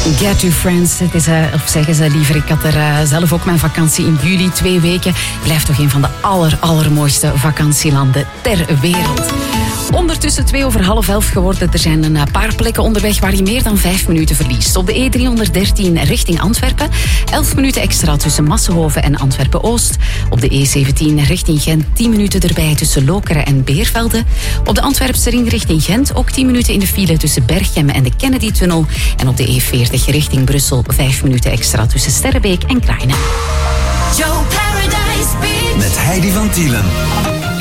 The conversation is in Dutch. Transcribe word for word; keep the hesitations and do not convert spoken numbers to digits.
Get to Friends. Het is, uh, of zeggen ze liever, ik had er uh, zelf ook mijn vakantie in juli, twee weken. Blijft toch een van de aller, allermooiste vakantielanden ter wereld. Ondertussen twee over half elf geworden. Er zijn een paar plekken onderweg waar je meer dan vijf minuten verliest. Op de E driehonderddertien richting Antwerpen. elf minuten extra tussen Massenhoven en Antwerpen-Oost. Op de E zeventien richting Gent tien minuten erbij tussen Lokeren en Beervelde. Op de Antwerpse ring richting Gent ook tien minuten in de file tussen Berchem en de Kennedy-tunnel. En op de E veertig richting Brussel vijf minuten extra tussen Sterrebeek en Krainen. Joe Paradise Beach. Met Heidi van Tielen.